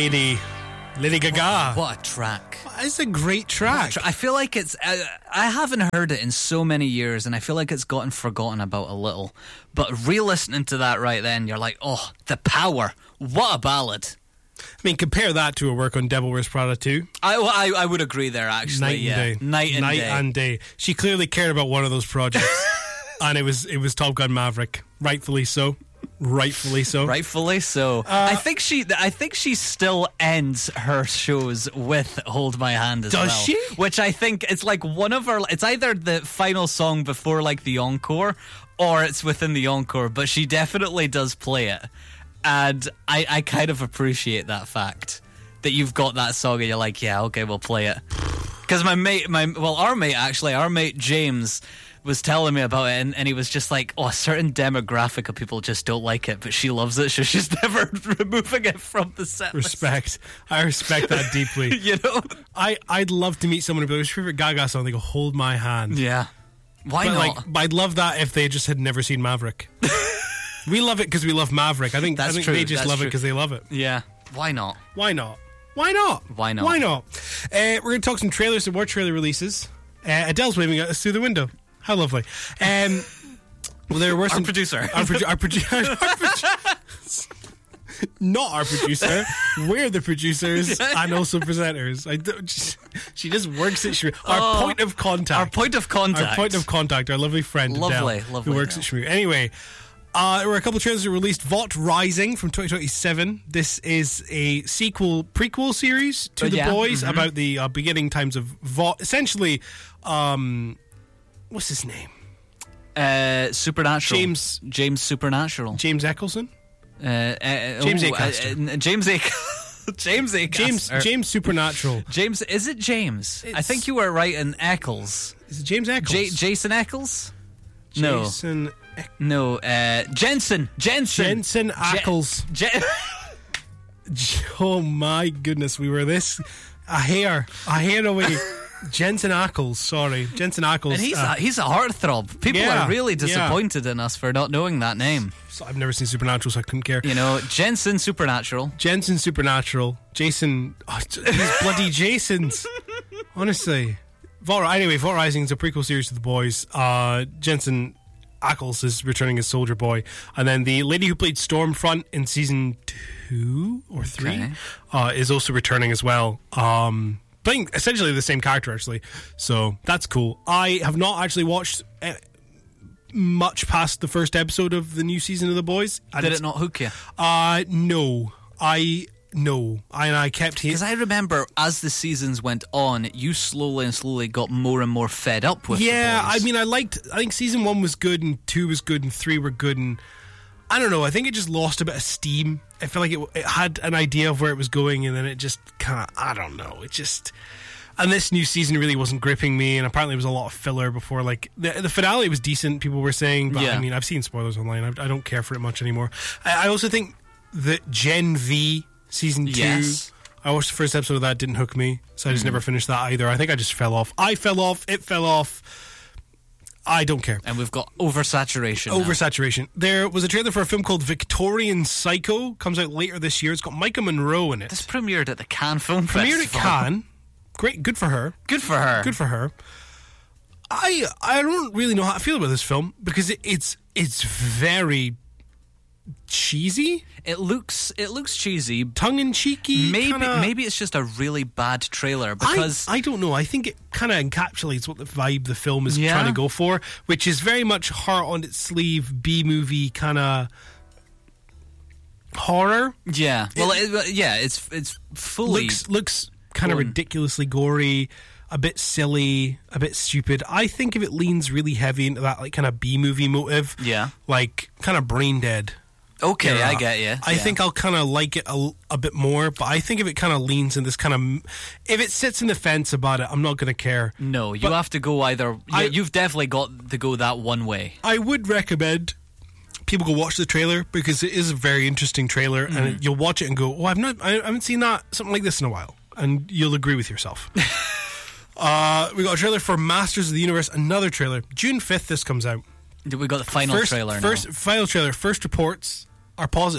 Lady Gaga. What a track. It's a great track. I feel like it's... I haven't heard it in so many years, and I feel like it's gotten forgotten about a little. But re-listening to that right then, you're like, oh, the power. What a ballad. I mean, compare that to her work on Devil Wears Prada 2. I would agree there, actually. Night and day. Night and day. She clearly cared about one of those projects. And it was Top Gun Maverick. Rightfully so. Rightfully so. I think she still ends her shows with "Hold My Hand" as well. Does she? Which I think it's like one of her. It's either the final song before like the encore, or it's within the encore. But she definitely does play it, and I kind of appreciate that fact that you've got that song and you're like, yeah, okay, we'll play it. Because our mate James was telling me about it, and he was just like, oh, a certain demographic of people just don't like it, but she loves it, so she's never removing it from the set list. Respect. I respect that deeply. You know? I'd love to meet someone who goes, favorite Gaga song, they go, Hold My Hand. Yeah. Why not? I'd love that if they just had never seen Maverick. We love it because we love Maverick. I think true. They just love it because they love it. Yeah. Why not? Why not? We're going to talk some trailers, some more trailer releases. Adele's waving at us through the window. How lovely. Well, there were some... Our producer. Not our producer. We're the producers and also presenters. She just works at Shmoo. Our point of contact. Our lovely friend Adele, who works at Shmoo. Anyway, there were a couple of trailers that were released. Vought Rising from 2027. This is a prequel series to The Boys about the beginning times of Vought. Essentially, what's his name? Supernatural. James Supernatural. James Eccleston? James Acaster. James Supernatural. James, is it James? I think you were right in Eccles. Is it James Eccles? Jason Eccles? Jason No, Jensen Ackles. Oh my goodness, we were this a hair away. Jensen Ackles, sorry. Jensen Ackles. And he's a heartthrob. People are really disappointed in us for not knowing that name. So I've never seen Supernatural, so I couldn't care. You know, Jensen Supernatural. Jason... Oh, these bloody Jasons. Honestly. Vought Rising is a prequel series to The Boys. Jensen Ackles is returning as Soldier Boy. And then the lady who played Stormfront in season 2 or 3 is also returning as well. Playing essentially the same character, actually. So that's cool. I have not actually watched much past the first episode of the new season of The Boys. Did it not hook you? No. I kept... Because I remember as the seasons went on, you slowly got more and more fed up with The Boys. I mean, I think season 1 was good, and 2 was good, and 3 were good, and I don't know, I think it just lost a bit of steam. I feel like it had an idea of where it was going, and then it just kind of, I don't know, it just... And this new season really wasn't gripping me, and apparently it was a lot of filler before. Like, the finale was decent, people were saying, but I mean, I've seen spoilers online. I don't care for it much anymore. I also think that Gen V season 2, I watched the first episode of that, didn't hook me, so I just never finished that either. I think I just fell off. It fell off. I don't care. And we've got oversaturation. Now. There was a trailer for a film called Victorian Psycho. Comes out later this year. It's got Micah Monroe in it. This premiered at the Cannes Film Festival. Premiered at Cannes. Great, good for her. I don't really know how I feel about this film because it's very cheesy. It looks cheesy, tongue-in-cheeky. Maybe it's just a really bad trailer because I don't know. I think it kind of encapsulates what the vibe the film is trying to go for, which is very much heart on its sleeve, B-movie kind of horror. Yeah. Well, it's fully looks kind of ridiculously gory, a bit silly, a bit stupid. I think if it leans really heavy into that like kind of B-movie motive, like kind of Brain Dead. Okay, I get you. I think I'll kind of like it a bit more, but I think if it kind of leans in this kind of... If it sits in the fence about it, I'm not going to care. No, you have to go either... You've definitely got to go that one way. I would recommend people go watch the trailer because it is a very interesting trailer, and you'll watch it and go, I haven't seen something like this in a while. And you'll agree with yourself. We got a trailer for Masters of the Universe, another trailer. June 5th this comes out. We got the final trailer now. Final trailer. First reports are positive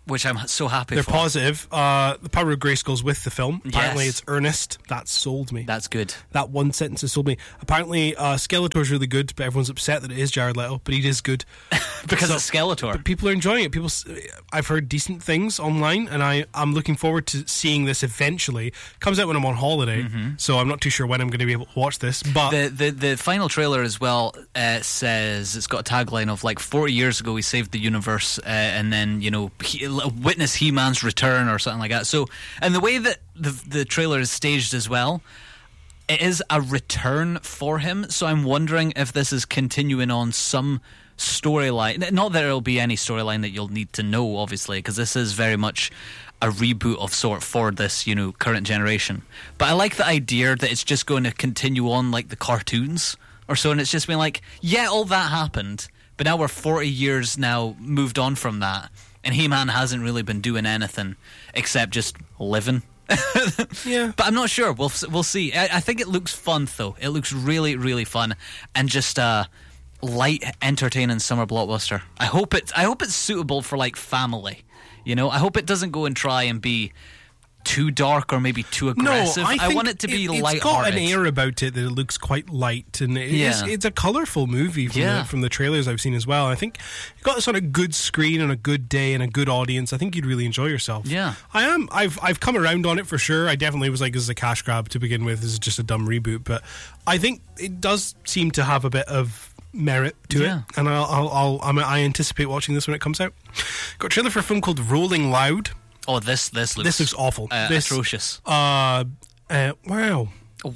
which I'm so happy They're for. positive. The Power of Grayskull's with the film. Apparently Yes. it's earnest. That sold me. That's good. That one sentence has sold me. Apparently Skeletor's really good, but everyone's upset that it is Jared Leto, but he is good. Because it's Skeletor. But people are enjoying it. I've heard decent things online, and I'm looking forward to seeing this eventually. Comes out when I'm on holiday, so I'm not too sure when I'm going to be able to watch this. But The final trailer as well says, it's got a tagline of like 40 years ago we saved the universe, and then witness He-Man's return or something like that. So, and the way that the trailer is staged as well, it is a return for him. So I'm wondering if this is continuing on some storyline. Not that it'll be any storyline that you'll need to know, obviously, because this is very much a reboot of sort for this, current generation. But I like the idea that it's just going to continue on like the cartoons or so, and it's just been like, yeah, all that happened, but now we're 40 years now moved on from that, and He-Man hasn't really been doing anything except just living. yeah. But I'm not sure. We'll see. I think it looks fun, though. It looks really, really fun, and just light, entertaining summer blockbuster. I hope it's suitable for like family. I hope it doesn't go and try and be too dark or maybe too aggressive. No, I want it to be light-hearted. It's got an air about it that it looks quite light, and it's a colourful movie from the trailers I've seen as well. I think you've got this on a good screen on a good day and a good audience. I think you'd really enjoy yourself. Yeah. I've come around on it for sure. I definitely was like, this is a cash grab to begin with. This is just a dumb reboot, but I think it does seem to have a bit of merit to it, and I anticipate watching this when it comes out. Got a trailer for a film called Rolling Loud. Oh, this looks awful. Atrocious. Wow. Wow.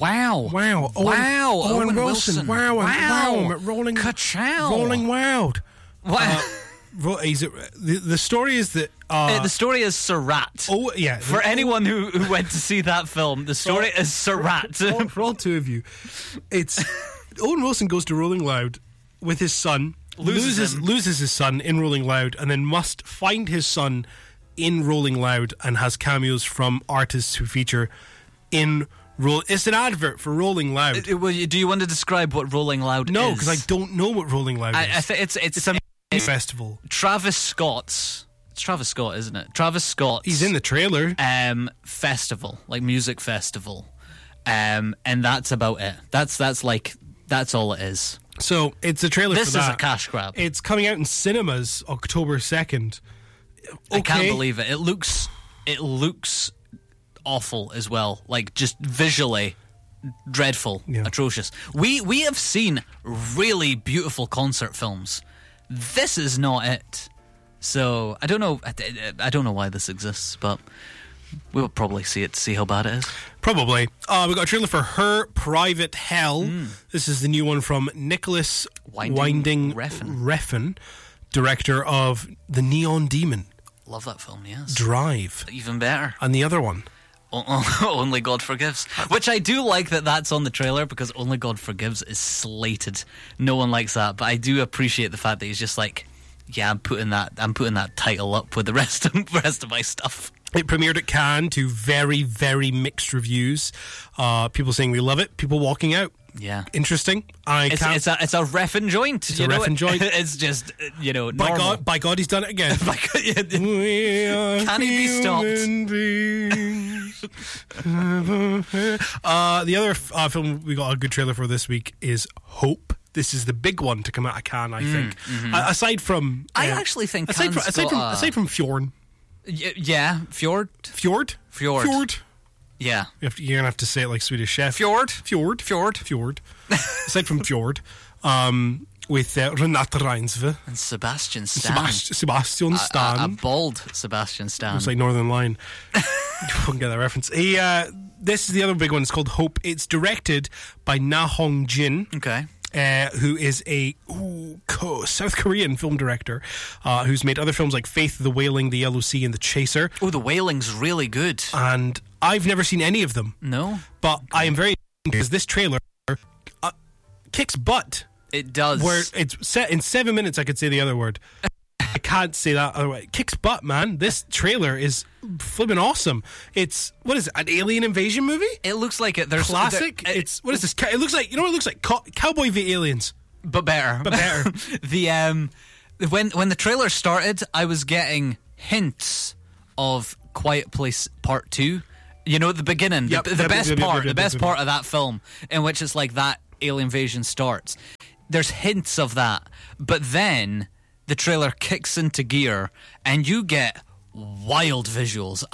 Owen Wilson. Wow. Rolling. Ka-chow. Rolling Loud. Wow. The story is that the story is Surratt. Oh yeah. For anyone who went to see that film, the story is Surratt. For all two of you, it's Owen Wilson goes to Rolling Loud with his son, loses his son in Rolling Loud, and then must find his son in Rolling Loud, and has cameos from artists who feature in It's an advert for Rolling Loud. Do you want to describe what Rolling Loud is? No, because I don't know what Rolling Loud is. I think it's a festival. Travis Scott's. It's Travis Scott, isn't it? Travis Scott's. He's in the trailer. Festival, like music festival, and that's about it. That's all it is. So it's a trailer. This for that. is a cash grab. It's coming out in cinemas October 2nd. Okay. I can't believe it. It looks awful as well. Like, just visually dreadful, atrocious. We have seen really beautiful concert films. This is not it. So I don't know. I don't know why this exists, but we'll probably see it to see how bad it is. Probably. We got a trailer for Her Private Hell. This is the new one from Nicholas Winding Refn, director of The Neon Demon. Love that film, yes. Drive. Even better. And the other one. Only God Forgives. Which I do like that's on the trailer, because Only God Forgives is slated. No one likes that, but I do appreciate the fact that he's just like, yeah, I'm putting that title up with the rest of my stuff. It premiered at Cannes to very, very mixed reviews. People saying they love it, people walking out. Yeah, interesting. It's a reffin' joint. It's a reffin' joint. It's just normal. By God, he's done it again. Can he be stopped? The other film we got a good trailer for this week is Hope. This is the big one to come out of Cannes, I think. Aside from, I actually think aside from Fjorn. Yeah, Fjord. Yeah. You're going to have to say it like Swedish Chef. Fjord. Aside from Fjord, with Renate Reinsve. And Sebastian Stan. Sebastian Stan. A bald Sebastian Stan. It's like Northern Line. You won't get that reference. This is the other big one. It's called Hope. It's directed by Na Hong Jin. Okay. Who is a South Korean film director who's made other films like Faith, The Wailing, The Yellow Sea, and The Chaser. Oh, The Wailing's really good. And I've never seen any of them. No? But I am very because this trailer kicks butt. It does. Where it's set in 7 minutes, I could say the other word. I can't say that other way. It kicks butt, man. This trailer is flipping awesome. It's, what is it, an alien invasion movie? It looks like it. There's classic. What is this? It looks like, it looks like Cowboy v Aliens. But better. But better. When the trailer started, I was getting hints of Quiet Place Part 2. You know, at the beginning, Yep. the best part of that film, in which it's like that alien invasion starts. There's hints of that, but then the trailer kicks into gear, and you get wild visuals.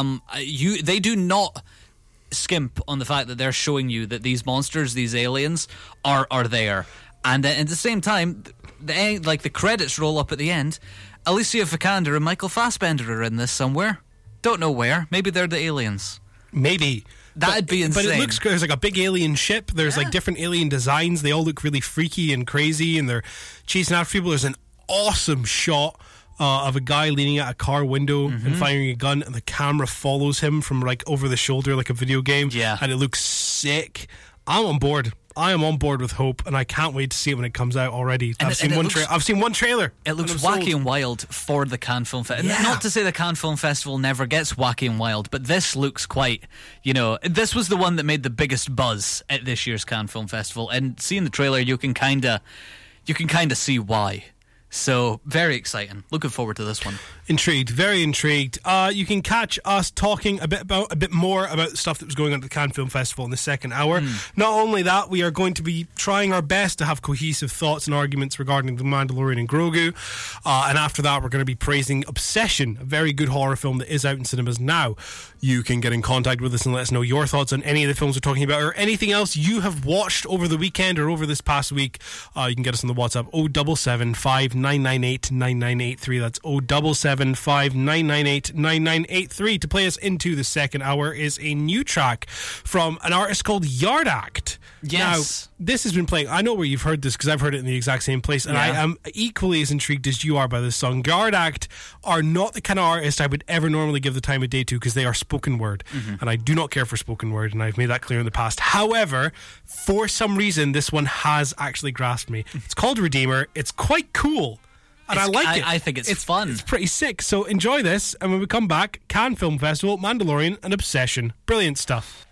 They do not skimp on the fact that they're showing you that these monsters, these aliens, are there, and then at the same time, the credits roll up at the end. Alicia Vikander and Michael Fassbender are in this somewhere. Don't know where. Maybe they're the aliens. Maybe. That'd be insane. But it looks, there's like a big alien ship. There's like different alien designs. They all look really freaky and crazy, and they're chasing after people. There's an awesome shot of a guy leaning out a car window and firing a gun, and the camera follows him from like over the shoulder like a video game. Yeah. And it looks sick. I'm on board. I am on board with Hope, and I can't wait to see it when it comes out already. I've seen one trailer. It looks wacky and wild for the Cannes Film Festival. Yeah. Not to say the Cannes Film Festival never gets wacky and wild, but this looks quite, this was the one that made the biggest buzz at this year's Cannes Film Festival. And seeing the trailer, you can kind of see why. So, very exciting. Looking forward to this one. Intrigued, very intrigued. You can catch us talking a bit more about the stuff that was going on at the Cannes Film Festival in the second hour. Not only that, we are going to be trying our best to have cohesive thoughts and arguments regarding The Mandalorian and Grogu. And after that, we're going to be praising Obsession, a very good horror film that is out in cinemas now. You can get in contact with us and let us know your thoughts on any of the films we're talking about, or anything else you have watched over the weekend or over this past week. You can get us on the WhatsApp 077 998 9983. That's 077 998 9983. To play us into the second hour is a new track from an artist called Yard Act. Yes. Now, this has been playing. I know where you've heard this because I've heard it in the exact same place, and I am equally as intrigued as you are by this song. Yard Act are not the kind of artist I would ever normally give the time of day to, because they are spoken word, and I do not care for spoken word, and I've made that clear in the past. However, for some reason, this one has actually grasped me. It's called Redeemer. It's quite cool. And I like it. I think it's fun. It's pretty sick. So enjoy this, and when we come back, Cannes Film Festival, Mandalorian, and Obsession. Brilliant stuff.